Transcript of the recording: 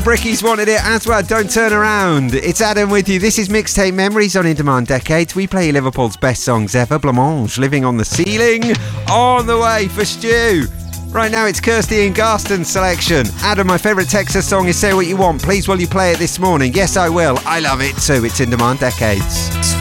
the Brickies wanted it as well. Don't turn around. It's Adam with you. This is Mixtape Memories on In Demand Decades. We play Liverpool's best songs ever. Blancmange, Living on the Ceiling. On the way for Stu. Right now it's Kirsty and Garston's selection. Adam, my favourite Texas song is Say What You Want. Please will you play it this morning? Yes, I will. I love it too. It's In Demand Decades.